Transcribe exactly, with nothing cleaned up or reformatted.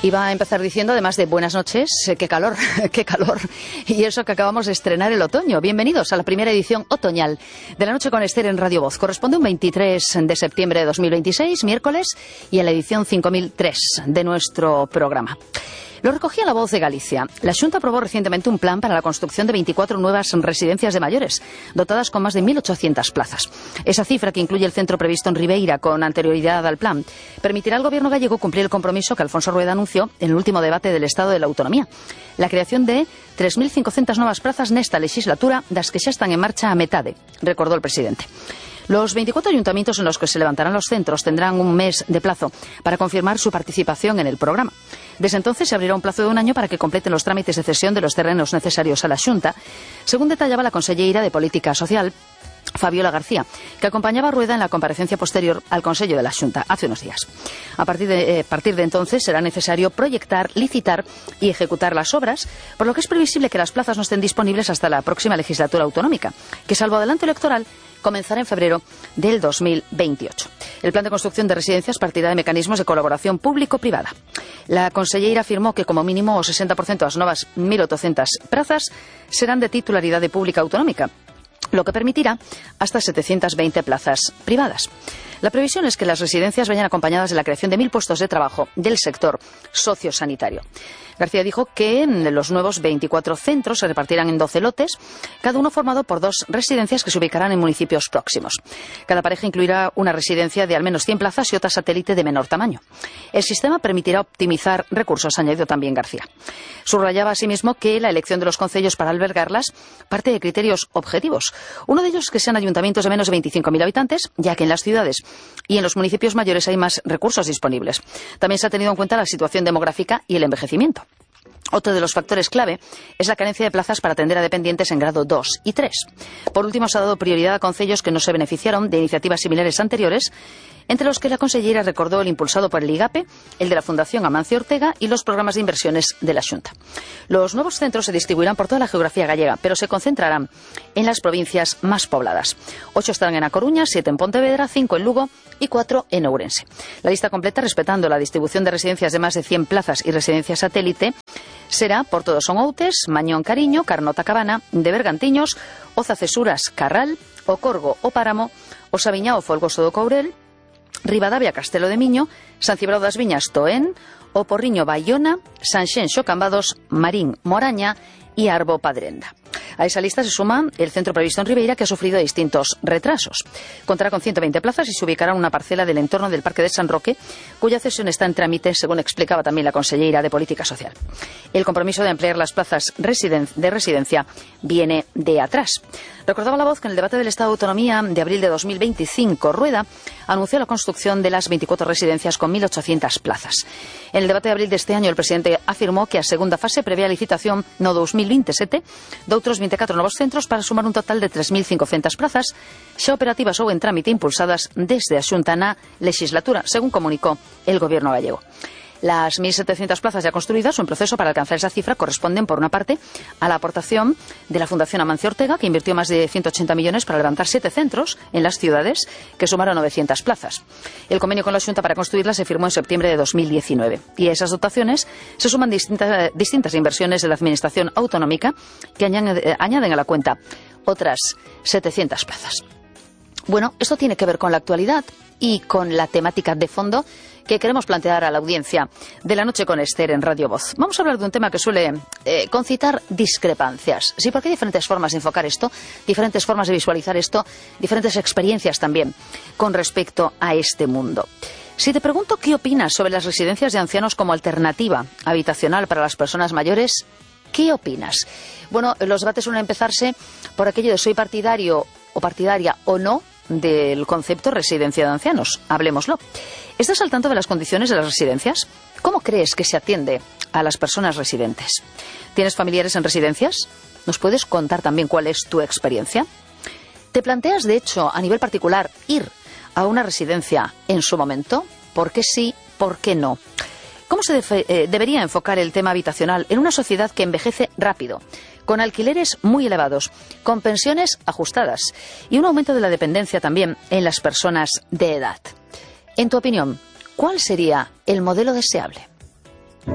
Iba a empezar diciendo, además de buenas noches, eh, qué calor, qué calor. Y eso que acabamos de estrenar el otoño. Bienvenidos a la primera edición otoñal de La Noche con Esther en Radio Voz. Corresponde un veintitrés de septiembre de dos mil veintiséis, miércoles, y en la edición cinco mil tres de nuestro programa. Lo recogía La Voz de Galicia. La Xunta aprobó recientemente un plan para la construcción de veinticuatro nuevas residencias de mayores, dotadas con más de mil ochocientas plazas. Esa cifra, que incluye el centro previsto en Ribeira con anterioridad al plan, permitirá al Gobierno gallego cumplir el compromiso que Alfonso Rueda anunció en el último debate del Estado de la Autonomía: la creación de tres mil cincocentas novas plazas nesta legislatura, das que xa están en marcha a metade, recordó el presidente. Los veinticuatro ayuntamientos en los que se levantarán los centros tendrán un mes de plazo para confirmar su participación en el programa. Desde entonces se abrirá un plazo de un año para que completen los trámites de cesión de los terrenos necesarios a la Xunta, según detallaba la conselleira de Política Social, Fabiola García, que acompañaba a Rueda en la comparecencia posterior al Consello de la Xunta hace unos días. A partir de, eh, partir de entonces será necesario proyectar, licitar y ejecutar las obras, por lo que es previsible que las plazas no estén disponibles hasta la próxima legislatura autonómica, que, salvo adelanto electoral, comenzará en febrero del dos mil veintiocho. El plan de construcción de residencias partirá de mecanismos de colaboración público-privada. La conselleira afirmó que como mínimo o sesenta por ciento das novas mil ochocientas plazas serán de titularidade pública autonómica, lo que permitirá hasta setecientas veinte plazas privadas. La previsión es que las residencias vayan acompañadas de la creación de mil puestos de trabajo del sector sociosanitario. García dijo que los nuevos veinticuatro centros se repartirán en doce lotes, cada uno formado por dos residencias que se ubicarán en municipios próximos. Cada pareja incluirá una residencia de al menos cien plazas y otra satélite de menor tamaño. El sistema permitirá optimizar recursos, añadió también García. Subrayaba asimismo que la elección de los concellos para albergarlas parte de criterios objetivos. Uno de ellos es que sean ayuntamientos de menos de veinticinco mil habitantes, ya que en las ciudades y en los municipios mayores hay más recursos disponibles. También se ha tenido en cuenta la situación demográfica y el envejecimiento. Otro de los factores clave es la carencia de plazas para atender a dependientes en grado dos y tres. Por último, se ha dado prioridad a concellos que no se beneficiaron de iniciativas similares anteriores, entre los que la consellera recordó el impulsado por el IGAPE, el de la Fundación Amancio Ortega y los programas de inversiones de la Xunta. Los nuevos centros se distribuirán por toda la geografía gallega, pero se concentrarán en las provincias más pobladas. Ocho estarán en A Coruña, siete en Pontevedra, cinco en Lugo y cuatro en Ourense. La lista completa, respetando la distribución de residencias de más de cien plazas y residencias satélite, será por Todos son Outes, Mañón Cariño, Carnota Cabana, de Bergantiños, Oza Cesuras Carral, O Corgo o Páramo, O Sabiñao Folgoso do Courel, Ribadavia Castelo de Miño, San Cibrao das Viñas Toén, O Porriño Bayona, Sanxenxo Cambados, Marín Moraña y Arbo Padrenda. A esa lista se suma el centro previsto en Ribeira, que ha sufrido distintos retrasos. Contará con ciento veinte plazas y se ubicará en una parcela del entorno del Parque de San Roque, cuya cesión está en trámite, según explicaba también la conselleira de Política Social. El compromiso de ampliar las plazas de residencia viene de atrás. Recordaba La Voz que en el debate del Estado de Autonomía de abril de dos mil veinticinco, Rueda anunció la construcción de las veinticuatro residencias con mil ochocientas plazas. En el debate de abril de este año, el presidente afirmó que a segunda fase prevé a licitación no dos mil veintisiete de outros veinticuatro novos centros para sumar un total de tres mil cincocentas plazas xa operativas ou en trámite impulsadas desde a Xunta na legislatura, según comunicó el Gobierno gallego. Las mil setecientas plazas ya construidas, un proceso para alcanzar esa cifra, corresponden, por una parte, a la aportación de la Fundación Amancio Ortega, que invirtió más de ciento ochenta millones para levantar siete centros en las ciudades, que sumaron novecientas plazas. El convenio con la Xunta para construirlas se firmó en septiembre de dos mil diecinueve. Y a esas dotaciones se suman distintas, distintas inversiones de la Administración Autonómica, que añaden, añaden a la cuenta otras setecientas plazas. Bueno, esto tiene que ver con la actualidad y con la temática de fondo que queremos plantear a la audiencia de La Noche con Esther en Radio Voz. Vamos a hablar de un tema que suele eh, concitar discrepancias. Sí, porque hay diferentes formas de enfocar esto, diferentes formas de visualizar esto, diferentes experiencias también con respecto a este mundo. Si te pregunto qué opinas sobre las residencias de ancianos como alternativa habitacional para las personas mayores, ¿qué opinas? Bueno, los debates suelen empezarse por aquello de soy partidario o partidaria o no del concepto residencia de ancianos. Hablemoslo. ¿Estás al tanto de las condiciones de las residencias? ¿Cómo crees que se atiende a las personas residentes? ¿Tienes familiares en residencias? ¿Nos puedes contar también cuál es tu experiencia? ¿Te planteas, de hecho, a nivel particular, ir a una residencia en su momento? ¿Por qué sí? ¿Por qué no? ¿Cómo se debe, eh, debería enfocar el tema habitacional en una sociedad que envejece rápido, con alquileres muy elevados, con pensiones ajustadas y un aumento de la dependencia también en las personas de edad? En tu opinión, ¿cuál sería el modelo deseable?